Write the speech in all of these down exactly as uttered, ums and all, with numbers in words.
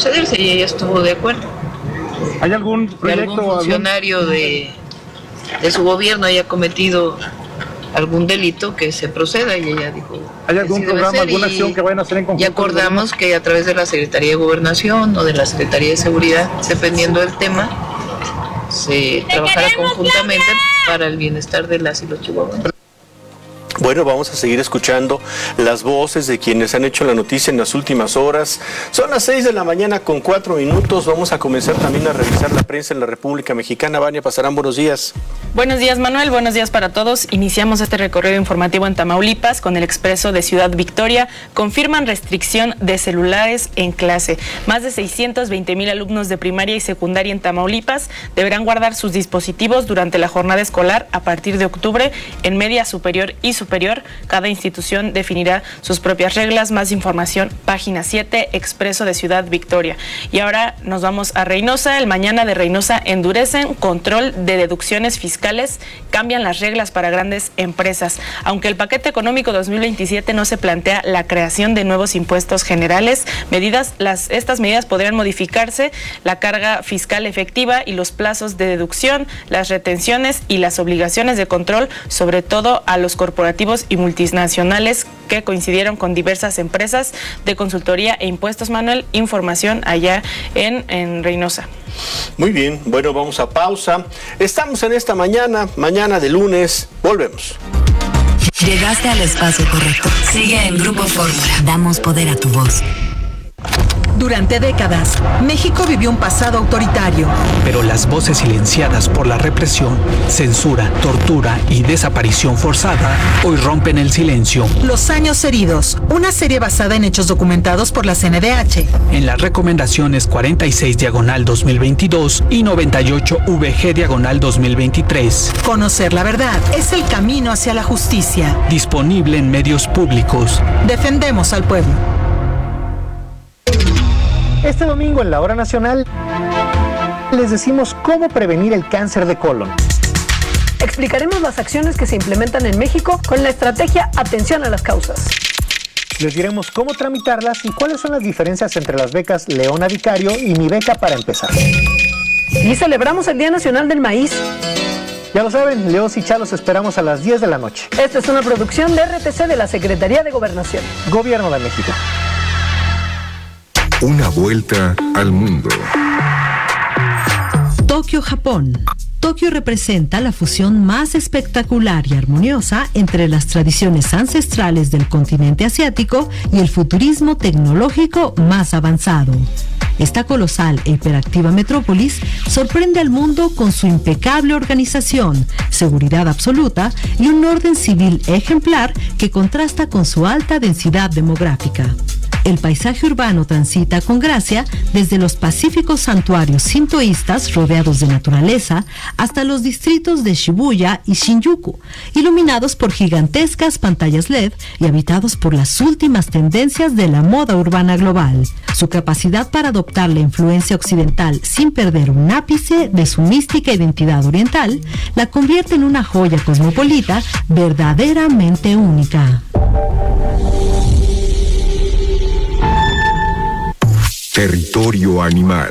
concederse y ella estuvo de acuerdo. ¿Hay algún proyecto? Que algún funcionario algún... de, de su gobierno haya cometido algún delito, que se proceda, y ella dijo... ¿Hay algún programa, alguna acción que vayan a hacer en conjunto? Y acordamos que a través de la Secretaría de Gobernación o de la Secretaría de Seguridad, dependiendo del tema, se trabajará conjuntamente para el bienestar de las y los chihuahuenses. Bueno, vamos a seguir escuchando las voces de quienes han hecho la noticia en las últimas horas. Son las seis de la mañana con cuatro minutos. Vamos a comenzar también a revisar la prensa en la República Mexicana. Vania Pasarán, buenos días. Buenos días, Manuel. Buenos días para todos. Iniciamos este recorrido informativo en Tamaulipas con el Expreso de Ciudad Victoria. Confirman restricción de celulares en clase. Más de seiscientos veinte mil alumnos de primaria y secundaria en Tamaulipas deberán guardar sus dispositivos durante la jornada escolar a partir de octubre en media superior y superior. superior. Cada institución definirá sus propias reglas. Más información, página siete, Expreso de Ciudad Victoria. Y ahora nos vamos a Reynosa. El mañana de Reynosa: endurecen control de deducciones fiscales, cambian las reglas para grandes empresas. Aunque el paquete económico dos mil veintisiete no se plantea la creación de nuevos impuestos generales, medidas, las, estas medidas podrían modificarse la carga fiscal efectiva y los plazos de deducción, las retenciones y las obligaciones de control, sobre todo a los corporativos y multinacionales que coincidieron con diversas empresas de consultoría e impuestos. Manuel, información allá en, en Reynosa. Muy bien, bueno, vamos a pausa. Estamos en esta mañana, mañana de lunes. Volvemos. Llegaste al espacio correcto. Sigue en Grupo Fórmula. Damos poder a tu voz. Durante décadas, México vivió un pasado autoritario. Pero las voces silenciadas por la represión, censura, tortura y desaparición forzada hoy rompen el silencio. Los años heridos, una serie basada en hechos documentados por la C N D H. En las recomendaciones cuarenta y seis diagonal dos mil veintidós y noventa y ocho V G diagonal dos mil veintitrés. Conocer la verdad es el camino hacia la justicia. Disponible en medios públicos. Defendemos al pueblo. Este domingo en la Hora Nacional les decimos cómo prevenir el cáncer de colon. Explicaremos las acciones que se implementan en México con la estrategia Atención a las Causas. Les diremos cómo tramitarlas y cuáles son las diferencias entre las becas Leona Vicario y Mi Beca para Empezar. Y celebramos el Día Nacional del Maíz. Ya lo saben, Leos y Chalos esperamos a las diez de la noche. Esta es una producción de R T C de la Secretaría de Gobernación. Gobierno de México. Una vuelta al mundo. Tokio, Japón. Tokio representa la fusión más espectacular y armoniosa entre las tradiciones ancestrales del continente asiático y el futurismo tecnológico más avanzado. Esta colosal e hiperactiva metrópolis sorprende al mundo con su impecable organización, seguridad absoluta y un orden civil ejemplar que contrasta con su alta densidad demográfica. El paisaje urbano transita con gracia desde los pacíficos santuarios sintoístas rodeados de naturaleza hasta los distritos de Shibuya y Shinjuku, iluminados por gigantescas pantallas L E D y habitados por las últimas tendencias de la moda urbana global. Su capacidad para adoptar la influencia occidental sin perder un ápice de su mística identidad oriental la convierte en una joya cosmopolita verdaderamente única. Territorio animal.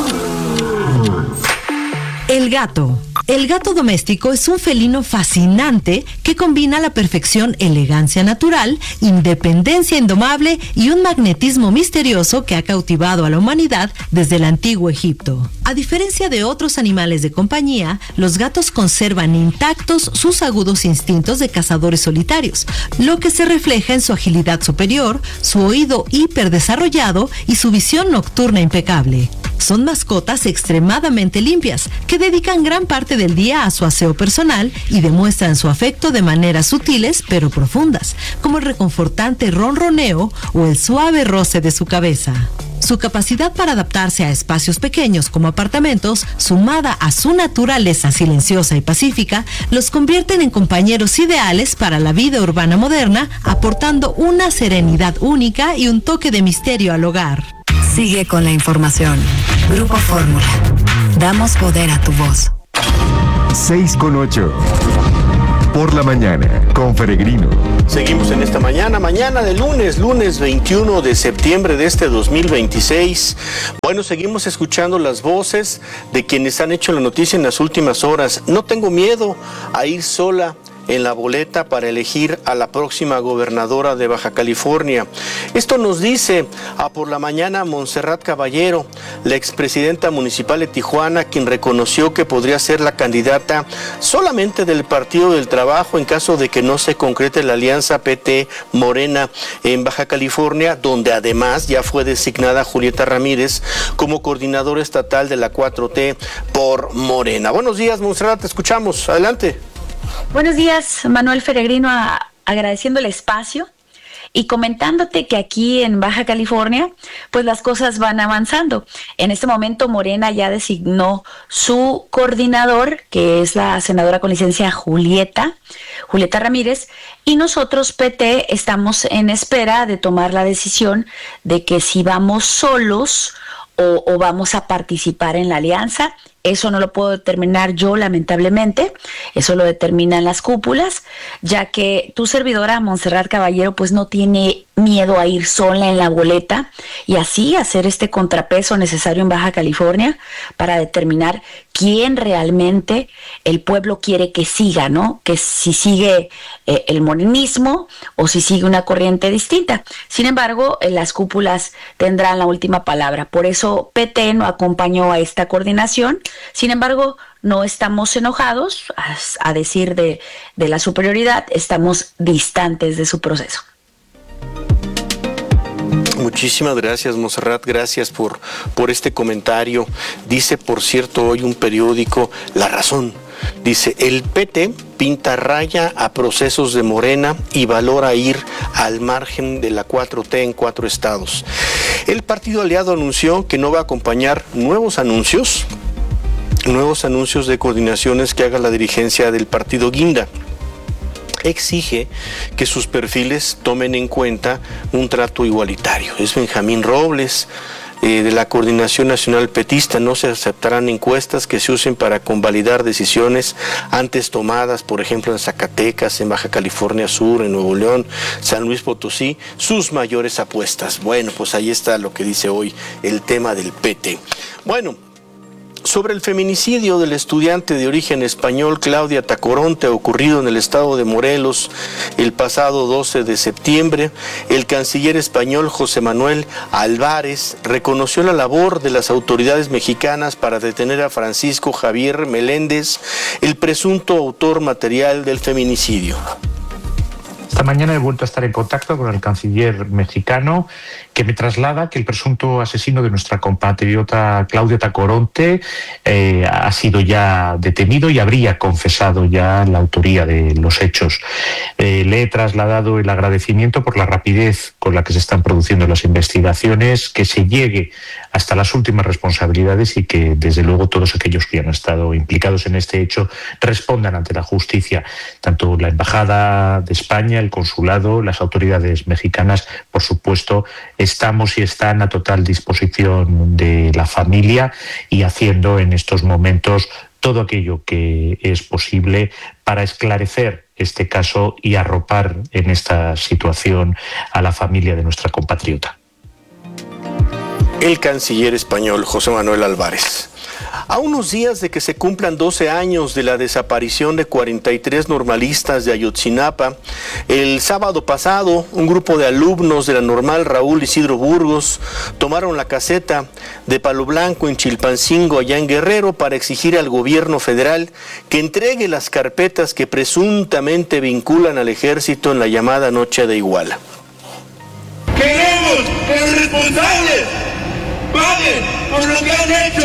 El gato. El gato doméstico es un felino fascinante que combina a la perfección elegancia natural, independencia indomable y un magnetismo misterioso que ha cautivado a la humanidad desde el antiguo Egipto. A diferencia de otros animales de compañía, los gatos conservan intactos sus agudos instintos de cazadores solitarios, lo que se refleja en su agilidad superior, su oído hiperdesarrollado y su visión nocturna impecable. Son mascotas extremadamente limpias, que dedican gran parte del día a su aseo personal y demuestran su afecto de maneras sutiles pero profundas, como el reconfortante ronroneo o el suave roce de su cabeza. Su capacidad para adaptarse a espacios pequeños como apartamentos, sumada a su naturaleza silenciosa y pacífica, los convierten en compañeros ideales para la vida urbana moderna, aportando una serenidad única y un toque de misterio al hogar. Sigue con la información. Grupo Fórmula. Damos poder a tu voz. seis con ocho. por la mañana con Peregrino. Seguimos en esta mañana, mañana de lunes, lunes veintiuno de septiembre de este dos mil veintiséis. Bueno, seguimos escuchando las voces de quienes han hecho la noticia en las últimas horas. No tengo miedo a ir sola en la boleta para elegir a la próxima gobernadora de Baja California. Esto nos dice a por la mañana Montserrat Caballero, la expresidenta municipal de Tijuana, quien reconoció que podría ser la candidata solamente del Partido del Trabajo en caso de que no se concrete la alianza P T Morena en Baja California, donde además ya fue designada Julieta Ramírez como coordinadora estatal de la cuatro T por Morena. Buenos días, Montserrat, te escuchamos. Adelante. Buenos días, Manuel Peregrino, a, agradeciendo el espacio y comentándote que aquí en Baja California, pues las cosas van avanzando. En este momento Morena ya designó su coordinador, que es la senadora con licencia Julieta, Julieta Ramírez, y nosotros P T estamos en espera de tomar la decisión de que si vamos solos o, o vamos a participar en la alianza. Eso no lo puedo determinar yo, lamentablemente, eso lo determinan las cúpulas, ya que tu servidora, Montserrat Caballero, pues no tiene miedo a ir sola en la boleta y así hacer este contrapeso necesario en Baja California para determinar quién realmente el pueblo quiere que siga, ¿no? Que si sigue eh, el morenismo o si sigue una corriente distinta. Sin embargo, eh, las cúpulas tendrán la última palabra. Por eso P T no acompañó a esta coordinación. Sin embargo, no estamos enojados, a, a decir de, de la superioridad, estamos distantes de su proceso. Muchísimas gracias, Montserrat, gracias por, por este comentario. Dice, por cierto, hoy un periódico, La Razón, dice, el P T pinta raya a procesos de Morena y valora ir al margen de la cuatro T en cuatro estados. El partido aliado anunció que no va a acompañar nuevos anuncios, nuevos anuncios de coordinaciones que haga la dirigencia del partido Guinda. Exige que sus perfiles tomen en cuenta un trato igualitario. Es Benjamín Robles, eh, de la Coordinación Nacional Petista. No se aceptarán encuestas que se usen para convalidar decisiones antes tomadas, por ejemplo, en Zacatecas, en Baja California Sur, en Nuevo León, San Luis Potosí, sus mayores apuestas. Bueno, pues ahí está lo que dice hoy el tema del P T. Bueno, sobre el feminicidio del estudiante de origen español Claudia Tacoronte ocurrido en el estado de Morelos el pasado doce de septiembre, el canciller español José Manuel Álvarez reconoció la labor de las autoridades mexicanas para detener a Francisco Javier Meléndez, el presunto autor material del feminicidio. Esta mañana he vuelto a estar en contacto con el canciller mexicano, que me traslada que el presunto asesino de nuestra compatriota Claudia Tacoronte eh, ha sido ya detenido y habría confesado ya la autoría de los hechos. Eh, le he trasladado el agradecimiento por la rapidez con la que se están produciendo las investigaciones, que se llegue hasta las últimas responsabilidades y que, desde luego, todos aquellos que han estado implicados en este hecho respondan ante la justicia. Tanto la Embajada de España, el Consulado, las autoridades mexicanas, por supuesto, estamos y están a total disposición de la familia y haciendo en estos momentos todo aquello que es posible para esclarecer este caso y arropar en esta situación a la familia de nuestra compatriota. El canciller español José Manuel Álvarez. A unos días de que se cumplan doce años de la desaparición de cuarenta y tres normalistas de Ayotzinapa, el sábado pasado un grupo de alumnos de la normal Raúl Isidro Burgos tomaron la caseta de Palo Blanco en Chilpancingo, allá en Guerrero, para exigir al gobierno federal que entregue las carpetas que presuntamente vinculan al ejército en la llamada Noche de Iguala. Queremos que los responsables paguen por lo que han hecho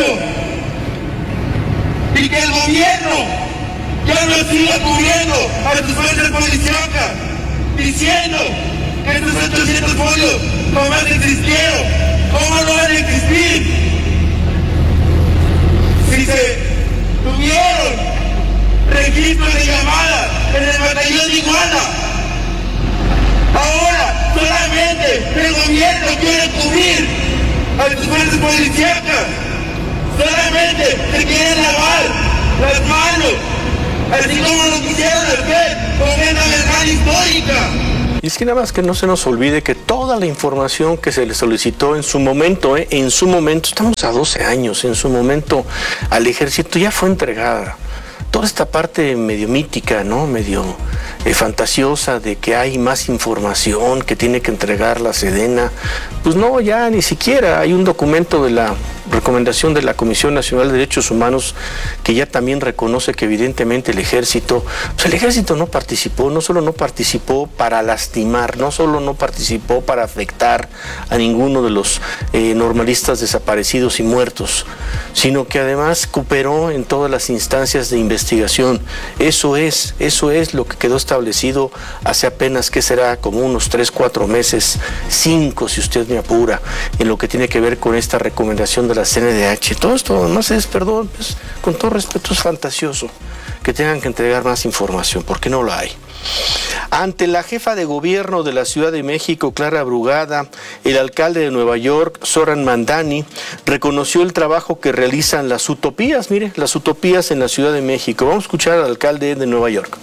y que el gobierno ya no siga cubriendo a sus fuerzas policíacas diciendo que estos ochocientos folios jamás existieron. ¿Cómo no van a existir? Si se tuvieron registros de llamadas en el batallón de Iguala, ahora solamente el gobierno quiere cubrir a sus fuerzas policíacas. Solamente se quieren lavar las manos así como lo quisieron hacer con esa verdad histórica. Y es que nada más que no se nos olvide que toda la información que se le solicitó en su momento, eh, en su momento, estamos a doce años, en su momento al ejército ya fue entregada. Toda esta parte medio mítica, ¿no? Medio eh, fantasiosa de que hay más información que tiene que entregar la Sedena, pues no, ya ni siquiera hay un documento de la recomendación de la Comisión Nacional de Derechos Humanos que ya también reconoce que evidentemente el ejército, pues el ejército no participó, no solo no participó para lastimar, no solo no participó para afectar a ninguno de los eh, normalistas desaparecidos y muertos, sino que además cooperó en todas las instancias de investigación. Eso es, eso es lo que quedó establecido hace apenas, ¿qué será? Como unos tres, cuatro meses, cinco si usted me apura, en lo que tiene que ver con esta recomendación de la C N D H. Todo esto además es, perdón, pues, con todo respeto, es fantasioso que tengan que entregar más información, porque no la hay. Ante la jefa de gobierno de la Ciudad de México, Clara Brugada, el alcalde de Nueva York, Zoran Mandani, reconoció el trabajo que realizan las utopías, mire, las utopías en la Ciudad de México. Vamos a escuchar al alcalde de Nueva York.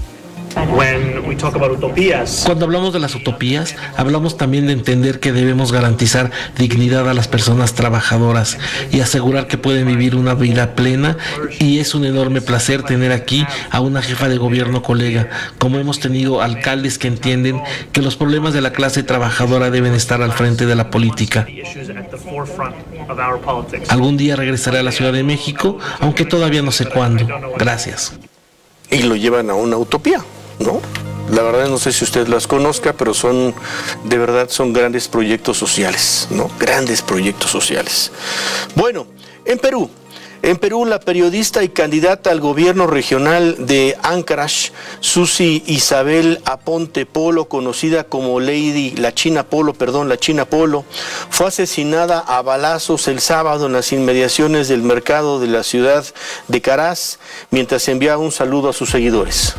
Cuando hablamos de las utopías, hablamos también de entender que debemos garantizar dignidad a las personas trabajadoras y asegurar que pueden vivir una vida plena, y es un enorme placer tener aquí a una jefa de gobierno colega, como hemos tenido alcaldes que entienden que los problemas de la clase trabajadora deben estar al frente de la política. Algún día regresaré a la Ciudad de México, aunque todavía no sé cuándo. Gracias. Y lo llevan a una utopía, ¿no? La verdad no sé si usted las conozca, pero son, de verdad, son grandes proyectos sociales, ¿no? Grandes proyectos sociales. Bueno, en Perú, en Perú la periodista y candidata al gobierno regional de Ancash, Susi Isabel Aponte Polo, conocida como Lady, la China Polo, perdón, la China Polo, fue asesinada a balazos el sábado en las inmediaciones del mercado de la ciudad de Caraz, mientras enviaba un saludo a sus seguidores.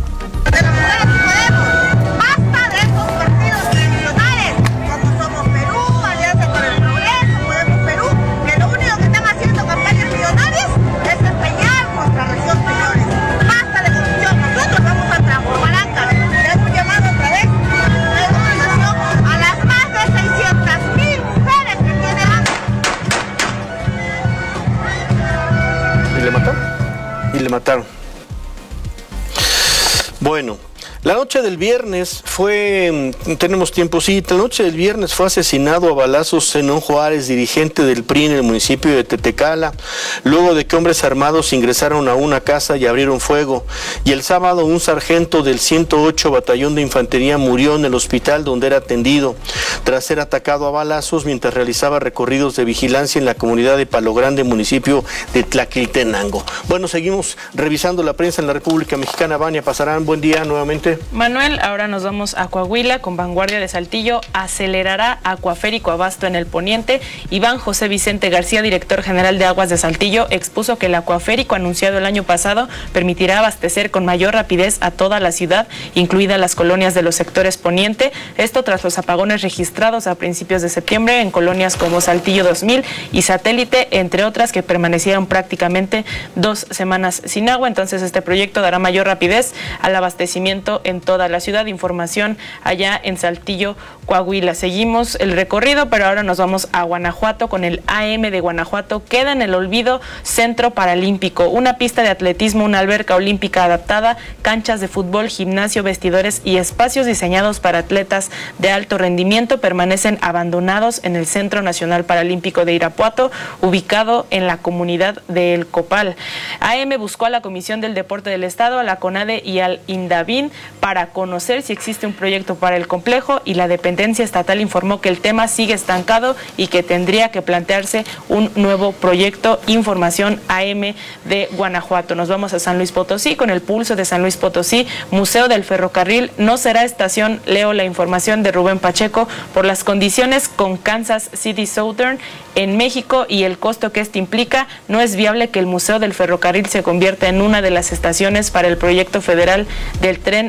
Basta de estos partidos tradicionales, como Somos Perú, Alianza por el Progreso, Podemos Perú, que lo único que están haciendo campañas millonarias es empeñar nuestra región, señores. Basta de corrupción, nosotros vamos a transformar Ancash. Y es un llamado otra vez de organización a las más de seiscientas mil mujeres que tiene Ancash. ¿Y le mataron? Y le mataron. Bueno, la noche del viernes fue, tenemos tiempo, sí, la noche del viernes fue asesinado a balazos Zenón Juárez, dirigente del P R I en el municipio de Tetecala, luego de que hombres armados ingresaron a una casa y abrieron fuego. Y el sábado un sargento del ciento ocho Batallón de Infantería murió en el hospital donde era atendido, tras ser atacado a balazos mientras realizaba recorridos de vigilancia en la comunidad de Palo Grande, municipio de Tlaquiltenango. Bueno, seguimos revisando la prensa en la República Mexicana. Vania Pasarán, buen día nuevamente. Manuel, ahora nos vamos a Coahuila con Vanguardia de Saltillo. Acelerará acuaférico abasto en el poniente. Iván José Vicente García, director general de Aguas de Saltillo, expuso que el acuaférico anunciado el año pasado permitirá abastecer con mayor rapidez a toda la ciudad, incluidas las colonias de los sectores poniente. Esto tras los apagones registrados a principios de septiembre en colonias como Saltillo dos mil y Satélite, entre otras, que permanecieron prácticamente dos semanas sin agua. Entonces este proyecto dará mayor rapidez al abastecimiento en toda la ciudad. Información allá en Saltillo, Coahuila. Seguimos el recorrido, pero ahora nos vamos a Guanajuato con el A M de Guanajuato. Queda en el olvido Centro Paralímpico, una pista de atletismo, una alberca olímpica adaptada, canchas de fútbol, gimnasio, vestidores y espacios diseñados para atletas de alto rendimiento permanecen abandonados en el Centro Nacional Paralímpico de Irapuato, ubicado en la comunidad de El Copal. A M buscó a la Comisión del Deporte del Estado, a la CONADE y al INDAVIN para conocer si existe un proyecto para el complejo, y la dependencia estatal informó que el tema sigue estancado y que tendría que plantearse un nuevo proyecto. Información A M de Guanajuato. Nos vamos a San Luis Potosí con el Pulso de San Luis Potosí. Museo del Ferrocarril no será estación. Leo la información de Rubén Pacheco. Por las condiciones con Kansas City Southern en México y el costo que esto implica, no es viable que el Museo del Ferrocarril se convierta en una de las estaciones para el proyecto federal del Tren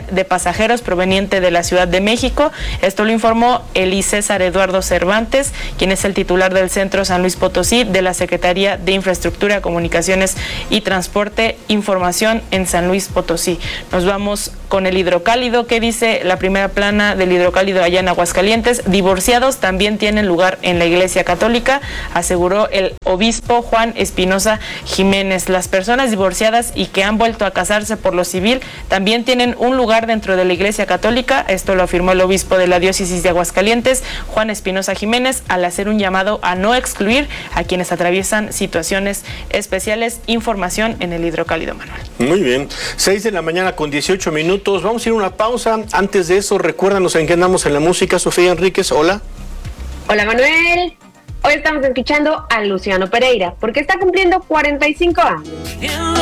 de pasajeros proveniente de la Ciudad de México. Esto lo informó Eli César Eduardo Cervantes, quien es el titular del Centro San Luis Potosí de la Secretaría de Infraestructura, Comunicaciones y Transporte, Información en San Luis Potosí. Nos vamos con el hidrocálido. ¿Qué dice la primera plana del hidrocálido allá en Aguascalientes? Divorciados también tienen lugar en la Iglesia Católica, aseguró el obispo Juan Espinosa Jiménez. Las personas divorciadas y que han vuelto a casarse por lo civil también tienen un lugar dentro de la Iglesia Católica. Esto lo afirmó el obispo de la diócesis de Aguascalientes, Juan Espinosa Jiménez, al hacer un llamado a no excluir a quienes atraviesan situaciones especiales. Información en el hidrocálido, Manuel. Muy bien, seis de la mañana con dieciocho minutos. Vamos a ir a una pausa. Antes de eso, recuérdanos en qué andamos en la música. Sofía Enríquez, hola. Hola, Manuel. Hoy estamos escuchando a Luciano Pereira, porque está cumpliendo cuarenta y cinco años.